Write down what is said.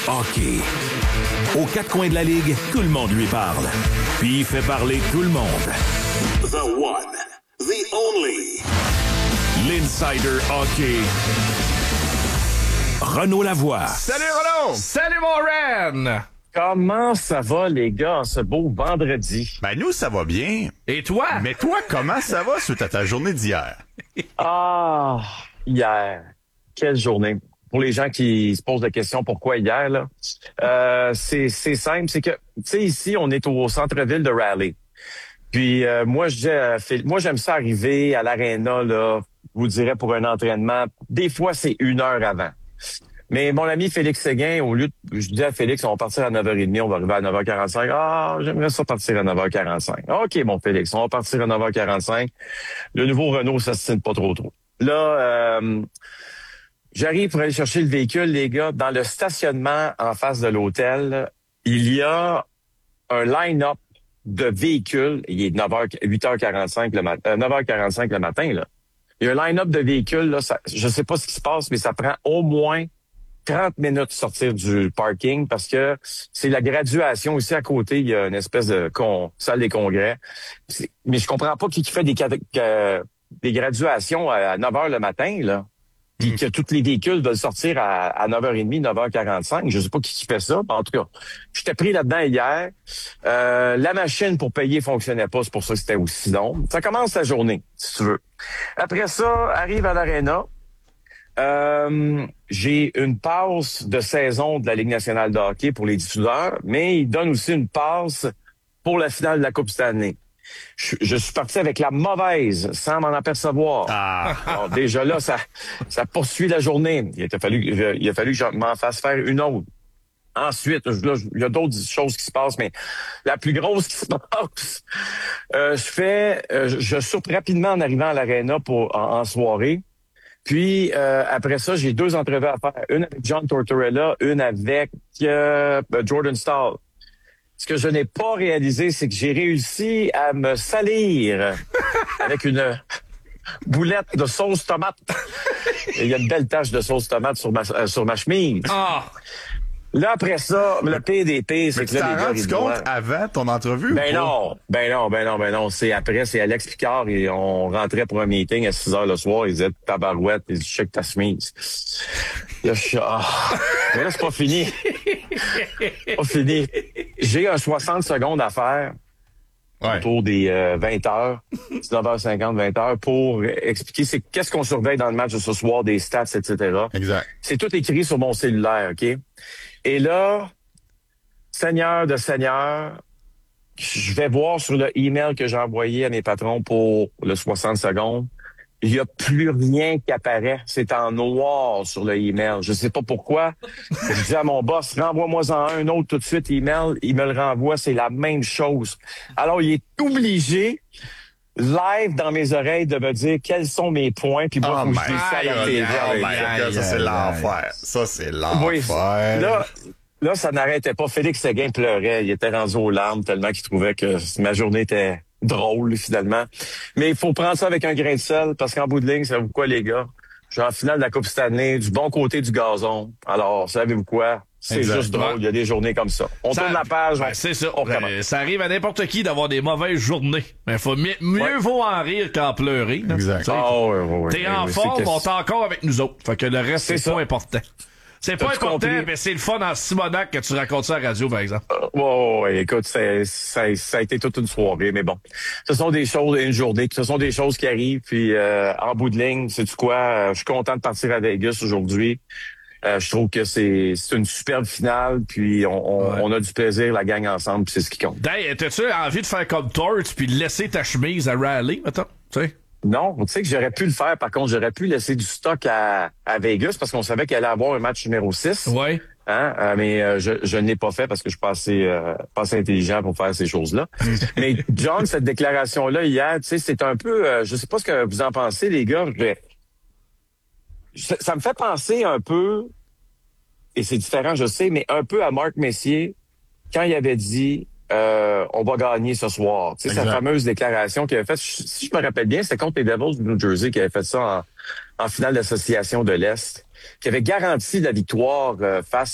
hockey. Aux quatre coins de la Ligue, tout le monde lui parle. Puis il fait parler tout le monde. The one, the only. L'Insider Hockey. Renaud Lavoie. Salut Renaud! Salut mon Ren! Comment ça va les gars en ce beau vendredi? Ben nous, ça va bien. Et toi? Mais toi, comment ça va suite à ta journée d'hier? Hier. Quelle journée. Pour les gens qui se posent la question pourquoi hier, là, c'est simple, c'est que, tu sais, ici, on est au centre-ville de Raleigh. Puis moi, j'aime ça arriver à l'aréna, là, je vous dirais, pour un entraînement. Des fois, c'est 1 heure avant. Mais mon ami Félix Séguin, je dis à Félix, on va partir à 9h30, on va arriver à 9h45. J'aimerais ça partir à 9h45. OK, mon Félix, on va partir à 9h45. Le nouveau Renault, ça se signe pas trop. Là, j'arrive pour aller chercher le véhicule, les gars. Dans le stationnement en face de l'hôtel, il y a un line-up de véhicules. Il est 8h45 le matin, 9h45 le matin, là. Il y a un line-up de véhicules, là. Je sais pas ce qui se passe, mais ça prend au moins 30 minutes de sortir du parking parce que c'est la graduation ici à côté. Il y a une espèce de salle des congrès. Mais je comprends pas qui fait des graduations à 9h le matin, là. Puis que tous les véhicules veulent sortir à 9h30, 9h45. Je sais pas qui fait ça. En tout cas, j'étais pris là-dedans hier. La machine pour payer fonctionnait pas. C'est pour ça que c'était aussi long. Ça commence la journée, si tu veux. Après ça, arrive à l'aréna. J'ai une passe de saison de la Ligue nationale de hockey pour les diffuseurs, mais il donne aussi une passe pour la finale de la Coupe Stanley. Je suis parti avec la mauvaise, sans m'en apercevoir. Alors, déjà là, ça poursuit la journée. Il a fallu que je m'en fasse faire une autre. Ensuite, là, il y a d'autres choses qui se passent, mais la plus grosse qui se passe, je soupe rapidement en arrivant à l'aréna en soirée. Puis, après ça, j'ai 2 entrevues à faire. Une avec John Tortorella, une avec Jordan Staal. Ce que je n'ai pas réalisé, c'est que j'ai réussi à me salir avec une boulette de sauce tomate. Il y a une belle tache de sauce tomate sur ma chemise. Là, après ça, le pire des pires, c'est que là, les gars, tu t'en rends compte avant ton entrevue? Ben non. C'est après, c'est Alex Picard et on rentrait pour un meeting à 6h le soir. Il disait, tabarouette, il dit, check ta chemise. Là, mais là, c'est pas fini. Pas fini. J'ai un 60 secondes à faire. Autour des 20h, 19h50, 20h, pour expliquer qu'est-ce qu'on surveille dans le match de ce soir, des stats, etc. Exact. C'est tout écrit sur mon cellulaire, OK? Et là, Seigneur de Seigneur, je vais voir sur le email que j'ai envoyé à mes patrons pour le 60 secondes. Il n'y a plus rien qui apparaît. C'est en noir sur le email. Je sais pas pourquoi. Je dis à mon boss, renvoie-moi-en un autre tout de suite email. Il me le renvoie. C'est la même chose. Alors, il est obligé, live dans mes oreilles, de me dire quels sont mes points. Puis moi, faut que je dis ça à la télé. Ça, c'est l'enfer. Ça, c'est l'enfer. Oui, là, ça n'arrêtait pas. Félix Séguin pleurait. Il était rendu aux larmes tellement qu'il trouvait que ma journée était drôle, finalement. Mais il faut prendre ça avec un grain de sel, parce qu'en bout de ligne, savez-vous quoi, les gars? Je suis en finale de la Coupe Stanley, du bon côté du gazon. Alors, savez-vous quoi? C'est juste drôle. Il y a des journées comme ça. On tourne la page. C'est ça. On recommence. Ça arrive à n'importe qui d'avoir des mauvaises journées. Mais mieux vaut en rire qu'en pleurer. Là. Exact. T'es en forme, on t'es encore avec nous autres. Fait que le reste, c'est pas important. C'est pas important, mais c'est le fun en Simonac que tu racontes ça à la radio, par exemple. Écoute, ça a été toute une soirée, mais bon. Ce sont des choses, une journée, ce sont des choses qui arrivent, puis en bout de ligne, sais-tu quoi? Je suis content de partir à Vegas aujourd'hui. Je trouve que c'est une superbe finale, puis on a du plaisir, la gang ensemble, puis c'est ce qui compte. Hey, t'as-tu envie de faire comme Torts puis laisser ta chemise à Raleigh, mettons? Tu sais? Non, tu sais que j'aurais pu le faire. Par contre, j'aurais pu laisser du stock à Vegas parce qu'on savait qu'il allait avoir un match numéro 6. Ouais. Mais je ne l'ai pas fait parce que je suis pas assez intelligent pour faire ces choses-là. Mais John, cette déclaration-là hier, tu sais, c'est un peu... je sais pas ce que vous en pensez, les gars. Ça me fait penser un peu, et c'est différent, je sais, mais un peu à Marc Messier quand il avait dit... on va gagner ce soir. Tu sais, sa fameuse déclaration qu'il avait faite, si je me rappelle bien, c'était contre les Devils du New Jersey qui avait fait ça en finale d'association de l'Est, qui avait garanti la victoire face